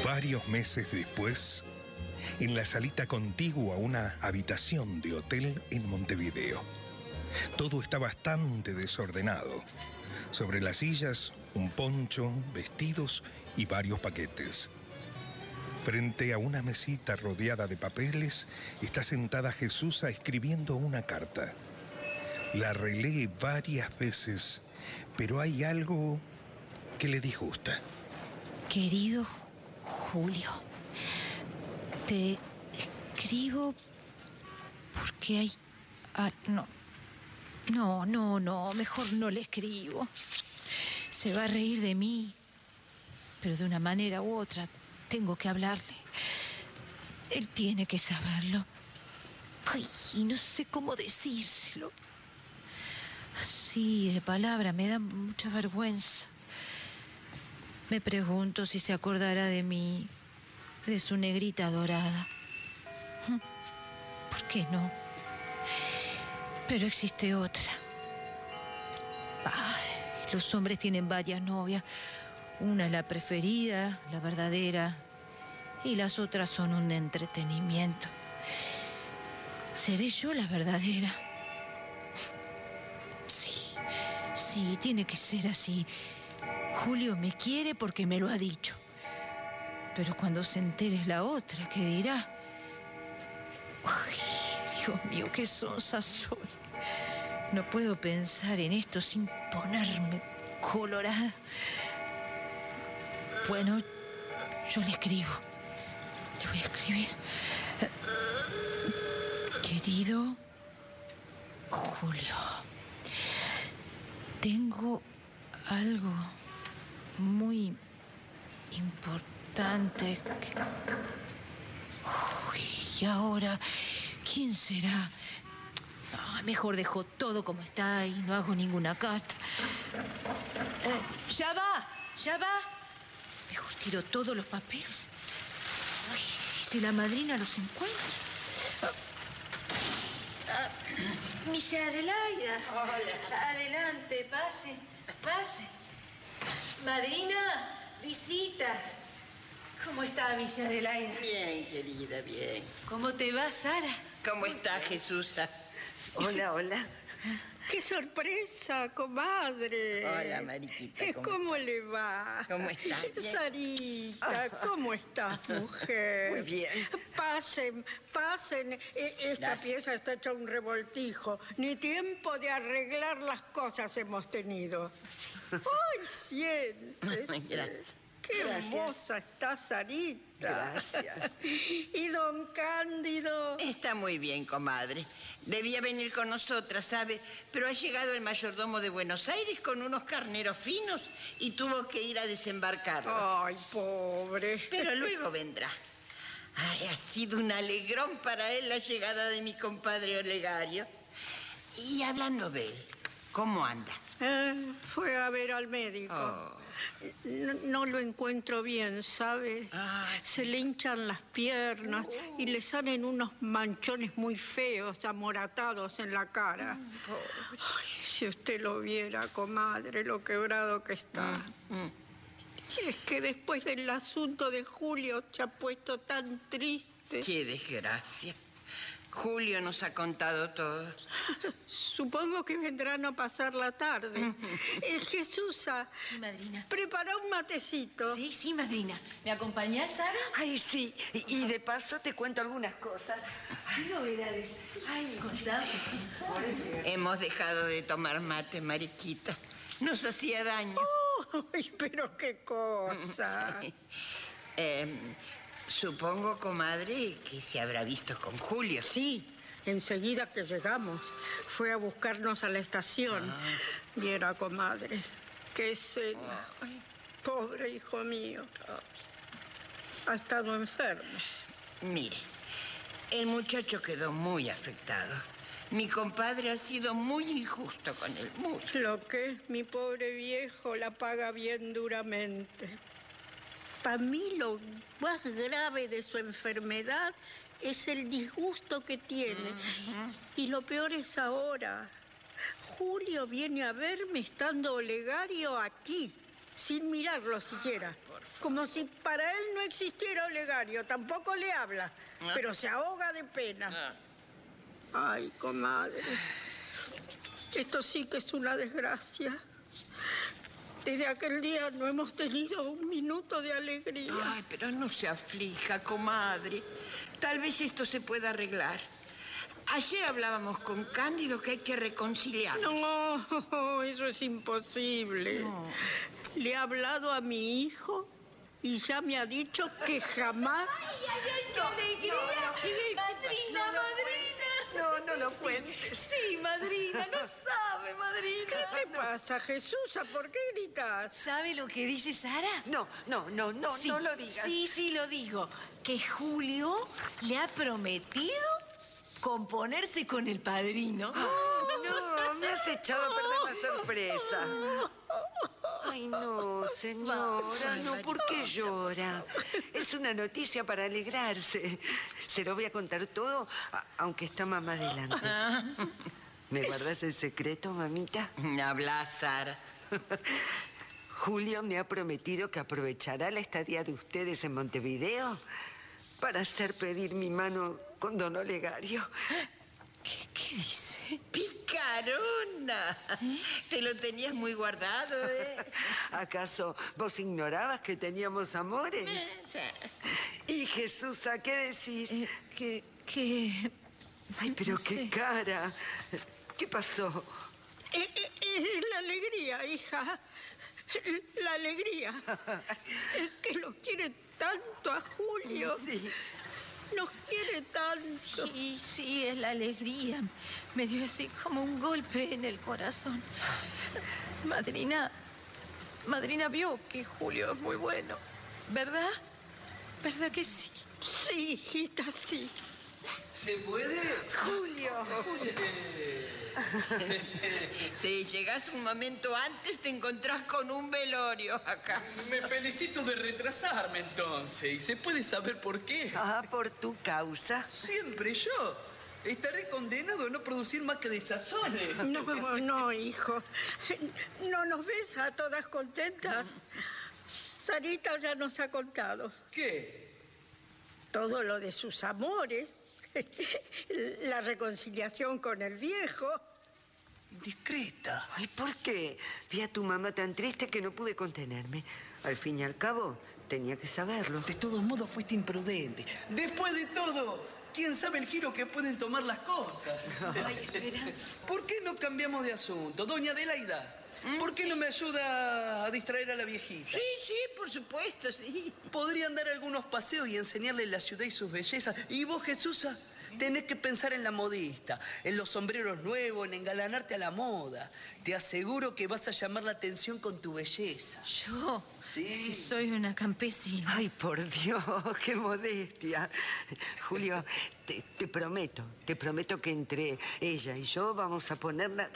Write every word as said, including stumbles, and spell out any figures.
Varios meses después, en la salita contigua a una habitación de hotel en Montevideo. Todo está bastante desordenado. Sobre las sillas, un poncho, vestidos y varios paquetes. Frente a una mesita rodeada de papeles, está sentada Jesusa escribiendo una carta. La relee varias veces, pero hay algo que le disgusta. Querido Julio, te escribo porque hay... Ah, no, no, no, no, mejor no le escribo. Se va a reír de mí, pero de una manera u otra tengo que hablarle. Él tiene que saberlo. Ay, y no sé cómo decírselo. Así, de palabra, me da mucha vergüenza. Me pregunto si se acordará de mí, de su negrita dorada. ¿Por qué no? Pero existe otra. Ay, los hombres tienen varias novias. Una es la preferida, la verdadera, y las otras son un entretenimiento. ¿Seré yo la verdadera? Sí, sí, tiene que ser así. Julio me quiere porque me lo ha dicho. Pero cuando se entere la otra, ¿qué dirá? Ay, Dios mío, qué sonsa soy. No puedo pensar en esto sin ponerme colorada. Bueno, yo le escribo. Le voy a escribir. Querido Julio, tengo algo muy importante que... Uy, y ahora, ¿quién será? Ah, mejor dejo todo como está y no hago ninguna carta. Eh, ya va, ya va. Mejor tiro todos los papeles. Uy, ¿y si la madrina los encuentra? Ah, ah, Misa Adelaida. Hola. Adelante, pase, pase. Madrina, visitas. ¿Cómo está, Misa Adelaida? Bien, querida, bien. ¿Cómo te va, Sara? ¿Cómo está, Jesusa? Hola, hola. ¡Qué sorpresa, comadre! Hola, Mariquita. ¿Cómo, ¿Cómo le va? ¿Cómo está? Sarita, ¿cómo estás, mujer? Muy bien. Pasen, pasen. E- Esta Gracias. pieza está hecha un revoltijo. Ni tiempo de arreglar las cosas hemos tenido. ¡Ay, siéntese! Gracias. ¡Qué Gracias. hermosa está Sarita! Gracias. ¿Y don Cándido? Está muy bien, comadre. Debía venir con nosotras, ¿sabe? Pero ha llegado el mayordomo de Buenos Aires con unos carneros finos y tuvo que ir a desembarcarlos. ¡Ay, pobre! Pero luego vendrá. Ay, ha sido un alegrón para él la llegada de mi compadre Olegario. Y hablando de él, ¿cómo anda? Eh, fue a ver al médico. Oh. No, no lo encuentro bien, ¿sabe? Ah. Se le hinchan las piernas y le salen unos manchones muy feos, amoratados en la cara. Ay, si usted lo viera, comadre, lo quebrado que está. Mm. Es que después del asunto de Julio se ha puesto tan triste. Qué desgracia. Julio nos ha contado todo. Supongo que vendrán a pasar la tarde. eh, Jesusa, Sí, madrina. prepara un matecito. Sí, sí, madrina. ¿Me acompañás, Sara? Ay, sí. Y, y de paso te cuento algunas cosas. Hay novedades. Ay, contame. Hemos dejado de tomar mate, Mariquita. Nos hacía daño. Ay, pero qué cosa. Sí. Eh, supongo, comadre, que se habrá visto con Julio. Sí, enseguida que llegamos, fue a buscarnos a la estación. Ah. Viera, comadre, qué escena. Pobre hijo mío. Ha estado enfermo. Mire, el muchacho quedó muy afectado. Mi compadre ha sido muy injusto con él, muy. Lo que es mi pobre viejo la paga bien duramente. Para mí lo más grave de su enfermedad es el disgusto que tiene. Uh-huh. Y lo peor es ahora. Julio viene a verme estando Olegario aquí. sin mirarlo siquiera. Como si para él no existiera Olegario. Tampoco le habla, ¿Ah? pero se ahoga de pena. Ah. Ay, comadre, esto sí que es una desgracia. Desde aquel día no hemos tenido un minuto de alegría. Ay, pero no se aflija, comadre. Tal vez esto se pueda arreglar. Ayer hablábamos con Cándido que hay que reconciliar. No, eso es imposible. No. Le he hablado a mi hijo y ya me ha dicho que jamás... ¡Ay, ay, ay, qué alegría! ¡Madrina, madrina! No, no lo cuentes. Sí, madrina, no sabe, madrina. ¿Qué te pasa, Jesús? ¿Por qué gritas? ¿Sabe lo que dice Sara? No, no, no, no, Sí, no lo digas. Sí, sí, lo digo. Que Julio le ha prometido componerse con el padrino. No, me has echado a perder la sorpresa. Ay, no, señora, no, ¿por qué llora? Es una noticia para alegrarse. Se lo voy a contar todo, a- aunque está mamá delante. ¿Me guardas el secreto, mamita? Habla, Sara. Julio me ha prometido que aprovechará la estadía de ustedes en Montevideo para hacer pedir mi mano con don Olegario. ¿Qué, qué dice? ¡Picarona! Te lo tenías muy guardado, ¿eh? ¿Acaso vos ignorabas que teníamos amores? Y Jesús, ¿a qué decís? Eh, que, que... Ay, pero no qué sé. cara. ¿Qué pasó? Eh, eh, eh, la alegría, hija. La alegría. Es que lo quiere tanto a Julio. Sí. Nos quiere tanto. Sí, sí, es la alegría. Me dio así como un golpe en el corazón. Madrina, madrina vio que Julio es muy bueno, ¿verdad? ¿Verdad que sí? Sí, hijita, sí. ¿Se puede? Julio. Si llegás un momento antes, te encontrás con un velorio acá. Me felicito de retrasarme entonces. ¿Y se puede saber por qué? Ah, por tu causa. Siempre yo. Estaré condenado a no producir más que desazones. No, no, hijo. ¿No nos ves a todas contentas? Sarita ya nos ha contado ¿Qué? todo lo de sus amores, la reconciliación con el viejo. Discreta. Ay, ¿por qué? Vi a tu mamá tan triste que no pude contenerme. Al fin y al cabo, tenía que saberlo. De todos modos, fuiste imprudente. Después de todo, ¿quién sabe el giro que pueden tomar las cosas? Ay, Esperanza. ¿Por qué no cambiamos de asunto? Doña Adelaida, ¿por qué no me ayuda a distraer a la viejita? Sí, sí, por supuesto, sí. Podrían dar algunos paseos y enseñarle la ciudad y sus bellezas. Y vos, Jesusa, tenés que pensar en la modista, en los sombreros nuevos, en engalanarte a la moda. Te aseguro que vas a llamar la atención con tu belleza. Yo, Sí. si soy una campesina. Ay, por Dios, qué modestia. Julio, te, te prometo, te prometo que entre ella y yo vamos a poner la